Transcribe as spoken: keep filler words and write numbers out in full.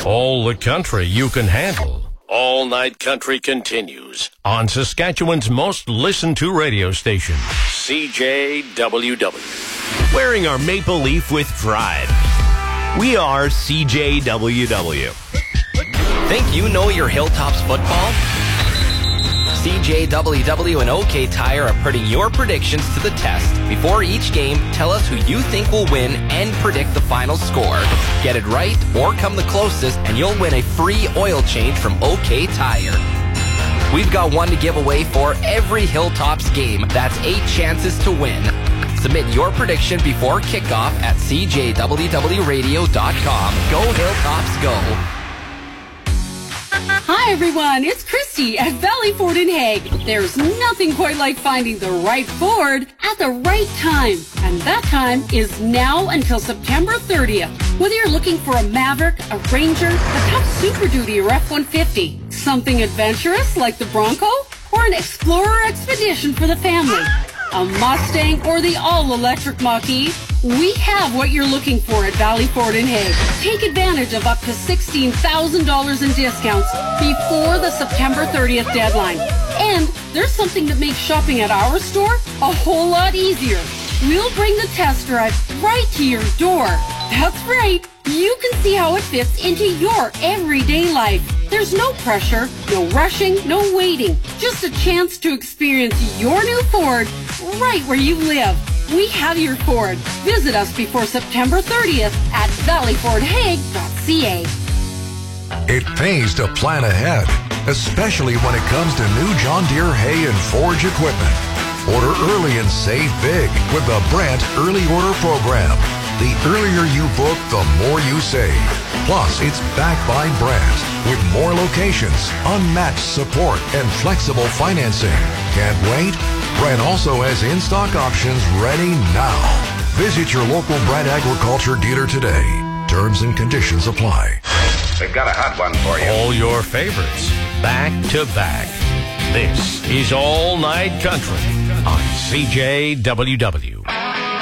All the country you can handle. All Night Country continues on Saskatchewan's most listened to radio station, C J W W. Wearing our maple leaf with pride. We are C J W W. Think you know your Hilltops football? C J W W and OK Tire are putting your predictions to the test. Before each game, tell us who you think will win and predict the final score. Get it right or come the closest and you'll win a free oil change from OK Tire. We've got one to give away for every Hilltops game. That's eight chances to win. Submit your prediction before kickoff at c j w w radio dot com. Go Hilltops, go! Hi everyone, it's Christy at Valley Ford in Hague. There's nothing quite like finding the right Ford at the right time. And that time is now until September thirtieth. Whether you're looking for a Maverick, a Ranger, a tough Super Duty or F one fifty, something adventurous like the Bronco, or an Explorer Expedition for the family, a Mustang or the all-electric Mach-E, we have what you're looking for at Valley Ford in Hague. Take advantage of up to sixteen thousand dollars in discounts before the September thirtieth deadline. And there's something that makes shopping at our store a whole lot easier. We'll bring the test drive right to your door. That's right. You can see how it fits into your everyday life. There's no pressure, no rushing, no waiting. Just a chance to experience your new Ford right where you live. We have your Ford. Visit us before September thirtieth at valley ford hague dot c a. It pays to plan ahead, especially when it comes to new John Deere hay and forage equipment. Order early and save big with the Brandt Early Order Program. The earlier you book, the more you save. Plus, it's backed by Brandt with more locations, unmatched support, and flexible financing. Can't wait? Brandt also has in-stock options ready now. Visit your local Brandt Agriculture dealer today. Terms and conditions apply. We've got a hot one for you. All your favorites, back to back. This is All Night Country on C J W W.